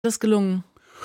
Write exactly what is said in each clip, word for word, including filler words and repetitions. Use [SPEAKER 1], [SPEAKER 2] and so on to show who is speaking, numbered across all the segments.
[SPEAKER 1] das gelungen?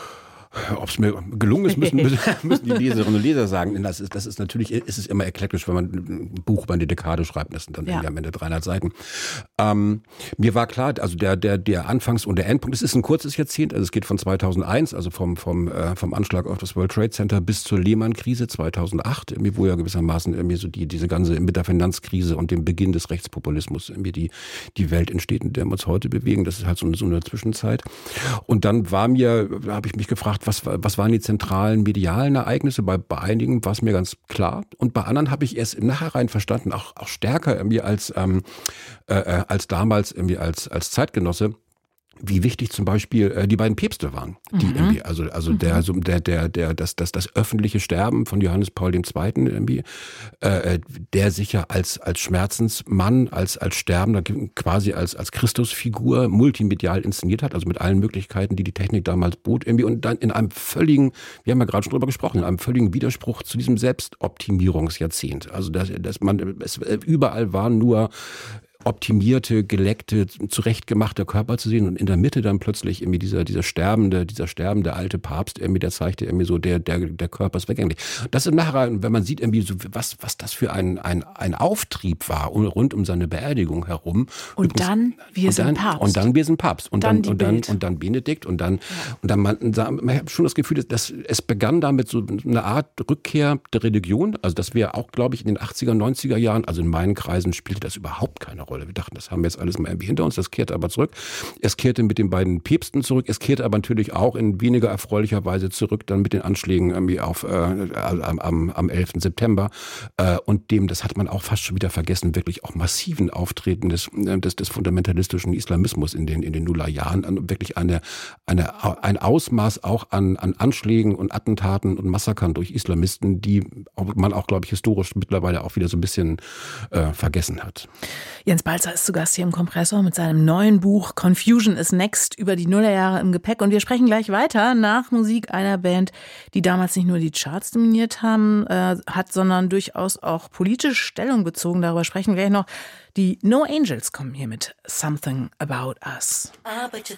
[SPEAKER 2] Ob es mir gelungen ist, müssen, müssen die Leserinnen und Leser sagen. Das ist, das ist natürlich, ist es immer eklektisch, wenn man ein Buch über eine Dekade schreibt. Das sind dann ja. am Ende dreihundert Seiten. Ähm, mir war klar, also der, der, der Anfangs- und der Endpunkt, es ist ein kurzes Jahrzehnt, also es geht von zweitausendeins, also vom, vom, äh, vom Anschlag auf das World Trade Center bis zur Lehman-Krise zweitausendacht, irgendwie, wo ja gewissermaßen irgendwie so die, diese ganze, mit der Finanzkrise und dem Beginn des Rechtspopulismus irgendwie die, die Welt entsteht, in der wir uns heute bewegen. Das ist halt so eine, so eine Zwischenzeit. Und dann war mir, da habe ich mich gefragt, Was, was waren die zentralen medialen Ereignisse? Bei, bei einigen war es mir ganz klar. Und bei anderen habe ich erst im Nachhinein verstanden, auch, auch stärker irgendwie als, ähm, äh, als damals irgendwie als, als Zeitgenosse, wie wichtig zum Beispiel äh, die beiden Päpste waren, die
[SPEAKER 1] Mhm.
[SPEAKER 2] irgendwie, also also
[SPEAKER 1] Mhm.
[SPEAKER 2] der so der der der das das das öffentliche Sterben von Johannes Paul der Zweite irgendwie, äh, der sich ja als als Schmerzensmann, als als Sterbender quasi als als Christusfigur multimedial inszeniert hat, also mit allen Möglichkeiten, die die Technik damals bot irgendwie, und dann in einem völligen, wir haben ja gerade schon drüber gesprochen, in einem völligen Widerspruch zu diesem Selbstoptimierungsjahrzehnt. Also dass dass man es überall waren nur optimierte, geleckte, zurechtgemachte Körper zu sehen und in der Mitte dann plötzlich irgendwie dieser, dieser sterbende, dieser sterbende alte Papst irgendwie, der zeigte irgendwie so, der, der, der Körper ist vergänglich. Das im Nachhinein, wenn man sieht irgendwie so, was, was das für ein, ein, ein Auftrieb war rund um seine Beerdigung herum.
[SPEAKER 1] Und
[SPEAKER 2] Übrigens,
[SPEAKER 1] dann, wir
[SPEAKER 2] und
[SPEAKER 1] sind
[SPEAKER 2] dann,
[SPEAKER 1] Papst.
[SPEAKER 2] Und dann, wir sind Papst. Und
[SPEAKER 1] dann
[SPEAKER 2] dann,
[SPEAKER 1] die
[SPEAKER 2] und dann,
[SPEAKER 1] Bild.
[SPEAKER 2] und dann Benedikt und dann,
[SPEAKER 1] Ja.
[SPEAKER 2] und dann man, man hat schon das Gefühl, dass es begann damit so eine Art Rückkehr der Religion. Also, das wäre auch, glaube ich, in den achtziger, neunziger Jahren, also in meinen Kreisen spielte das überhaupt keine Rolle. Wir dachten, das haben wir jetzt alles mal irgendwie hinter uns, das kehrte aber zurück. Es kehrte mit den beiden Päpsten zurück, es kehrte aber natürlich auch in weniger erfreulicher Weise zurück, dann mit den Anschlägen irgendwie auf äh, am, am, am elften September äh, und dem, das hat man auch fast schon wieder vergessen, wirklich auch massiven Auftreten des, des, des fundamentalistischen Islamismus in den in den Nullerjahren, wirklich eine, eine ein Ausmaß auch an, an Anschlägen und Attentaten und Massakern durch Islamisten, die man auch, glaube ich, historisch mittlerweile auch wieder so ein bisschen äh, vergessen hat.
[SPEAKER 1] Jens Balzer ist zu Gast hier im Kompressor mit seinem neuen Buch Confusion is Next über die Nullerjahre im Gepäck. Und wir sprechen gleich weiter nach Musik einer Band, die damals nicht nur die Charts dominiert haben, äh, hat, sondern durchaus auch politisch Stellung bezogen. Darüber sprechen wir gleich noch. Die No Angels kommen hier mit Something About Us.
[SPEAKER 3] Ah, but you